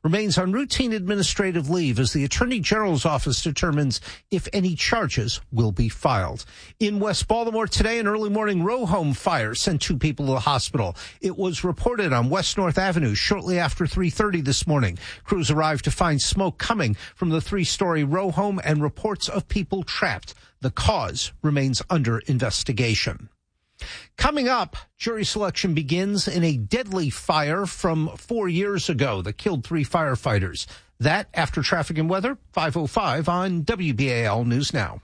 remains on routine administrative leave as the Attorney General's office determines if any charges will be filed. In West Baltimore today, an early morning row home fire sent 2 people to the hospital. It was reported on West North Avenue shortly after 3:30 this morning. Crews arrived to find smoke coming from the 3-story row home and reports of people trapped. The cause remains under investigation. Coming up, jury selection begins in a deadly fire from 4 years ago that killed 3 firefighters. That after traffic and weather, 5:05 on WBAL News Now.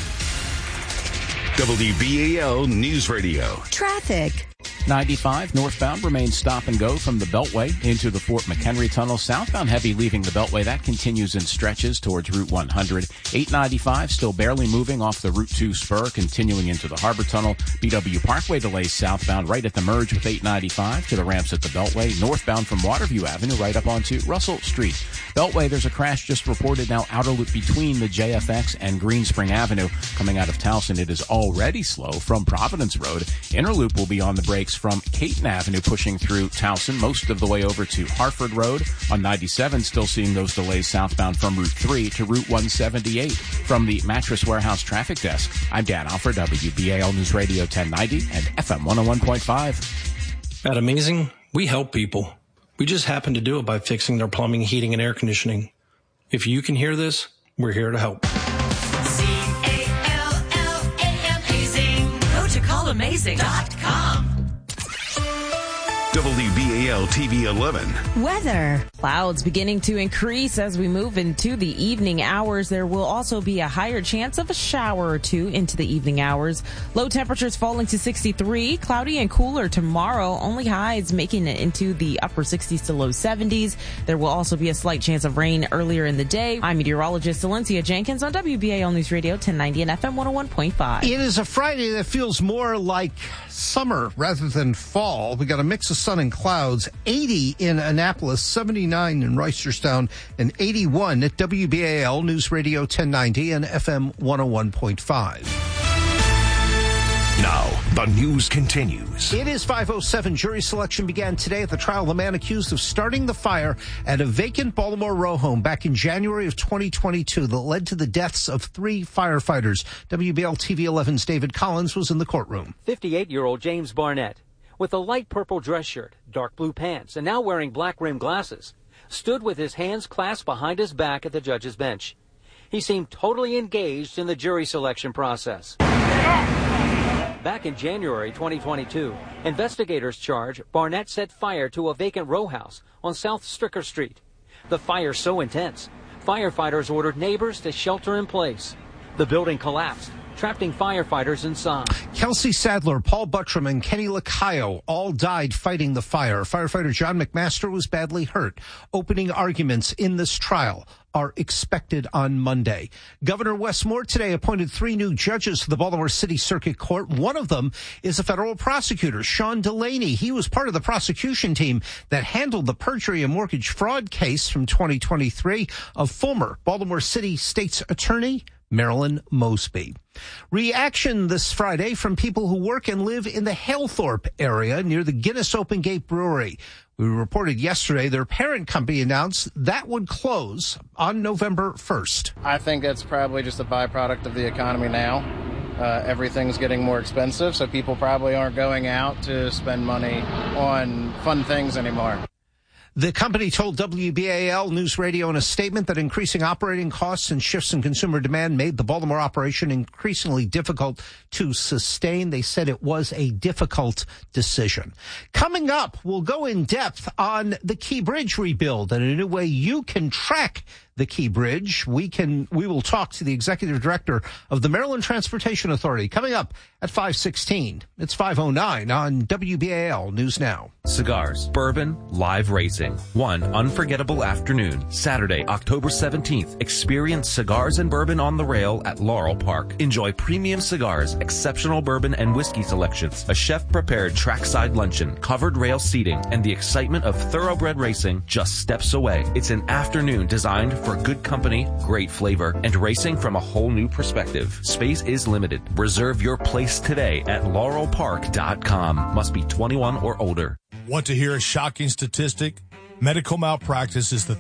WBAL News Radio. Traffic. 95 northbound remains stop and go from the Beltway into the Fort McHenry Tunnel. Southbound heavy leaving the Beltway. That continues in stretches towards Route 100. 895 still barely moving off the Route 2 spur, continuing into the Harbor Tunnel. BW Parkway delays southbound right at the merge with 895 to the ramps at the Beltway. Northbound from Waterview Avenue right up onto Russell Street. Beltway, there's a crash just reported now. Outer loop between the JFX and Greenspring Avenue. Coming out of Towson, it is already slow from Providence Road. Inner loop will be on the brakes from Caton Avenue pushing through Towson most of the way over to Hartford Road. On 97, still seeing those delays southbound from Route 3 to Route 178. From the Mattress Warehouse Traffic Desk, I'm Dan Alford, WBAL News Radio 1090 and FM 101.5. At Amazing, we help people. We just happen to do it by fixing their plumbing, heating, and air conditioning. If you can hear this, we're here to help. C-A-L-L-A-M-Azing. Go to callamazing.com. WBAL TV 11. Weather. Clouds beginning to increase as we move into the evening hours. There will also be a higher chance of a shower or two into the evening hours. Low temperatures falling to 63. Cloudy and cooler tomorrow. Only highs making it into the upper 60s to low 70s. There will also be a slight chance of rain earlier in the day. I'm meteorologist Valencia Jenkins on WBAL News Radio 1090 and FM 101.5. It is a Friday that feels more like summer rather than fall. We got a mix of sun and clouds. 80 in Annapolis, 79 in Reisterstown, and 81 at WBAL News Radio 1090 and FM 101.5. Now, the news continues. It is 5:07. Jury selection began today at the trial of the man accused of starting the fire at a vacant Baltimore row home back in January of 2022 that led to the deaths of 3 firefighters. WBAL TV 11's David Collins was in the courtroom. 58-year-old James Barnett, with a light purple dress shirt, dark blue pants, and now wearing black-rimmed glasses, stood with his hands clasped behind his back at the judge's bench. He seemed totally engaged in the jury selection process. Back in January 2022, investigators charge Barnett set fire to a vacant row house on South Stricker Street. The fire so intense, firefighters ordered neighbors to shelter in place. The building collapsed, trapping firefighters inside. Kelsey Sadler, Paul Buttram, and Kenny Lacayo all died fighting the fire. Firefighter John McMaster was badly hurt. Opening arguments in this trial are expected on Monday. Governor Wes Moore today appointed 3 new judges to the Baltimore City Circuit Court. One of them is a federal prosecutor, Sean Delaney. He was part of the prosecution team that handled the perjury and mortgage fraud case from 2023 of former Baltimore City State's Attorney Marilyn Mosby. Reaction this Friday from people who work and live in the Halethorpe area near the Guinness Open Gate Brewery. We reported yesterday their parent company announced that would close on November 1st. I think that's probably just a byproduct of the economy now. Everything's getting more expensive, so people probably aren't going out to spend money on fun things anymore. The company told WBAL News Radio in a statement that increasing operating costs and shifts in consumer demand made the Baltimore operation increasingly difficult to sustain. They said it was a difficult decision. Coming up, we'll go in depth on the Key Bridge rebuild and a new way you can track the Key Bridge. We will talk to the executive director of the Maryland Transportation Authority coming up at 5:16. It's 5:09 on WBAL News Now. Cigars, bourbon, live racing. One unforgettable afternoon, Saturday, October 17th. Experience cigars and bourbon on the rail at Laurel Park. Enjoy premium cigars, exceptional bourbon and whiskey selections, a chef-prepared trackside luncheon, covered rail seating, and the excitement of thoroughbred racing just steps away. It's an afternoon designed for good company, great flavor, and racing from a whole new perspective. Space is limited. Reserve your place today at laurelpark.com. Must be 21 or older. Want to hear a shocking statistic? Medical malpractice is the